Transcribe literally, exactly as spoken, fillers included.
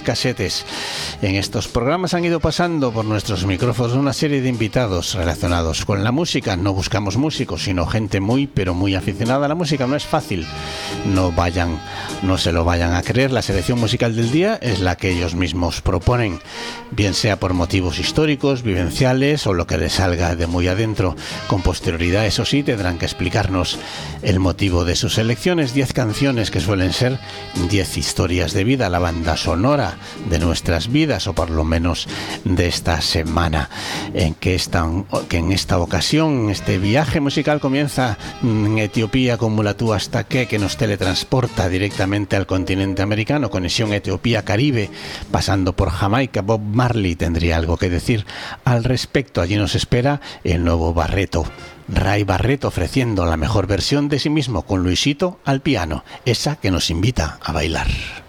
casetes. En estos programas han ido pasando por nuestros micrófonos una serie de invitados relacionados con la música. No buscamos músicos, sino gente muy, pero muy aficionada a la música. No es fácil. No vayan, no se lo vayan a creer. La selección musical del día es la que ellos mismos proponen, bien sea por motivos históricos, vivenciales o lo que les salga de muy adentro. Con posterioridad, eso sí, tendrán que explicarnos el motivo de sus elecciones. Diez canciones que suelen ser diez historias de vida, la banda sonora de nuestras vidas, o por lo menos de esta semana, en que, están, que en esta ocasión este viaje musical comienza en Etiopía con Mulatu Astatke, que nos teletransporta directamente al continente americano, conexión Etiopía-Caribe, pasando por Jamaica. Bob Marley tendría algo que decir al respecto. Allí nos espera el nuevo Barreto, Ray Barreto, ofreciendo la mejor versión de sí mismo con Luisito al piano, esa que nos invita a bailar.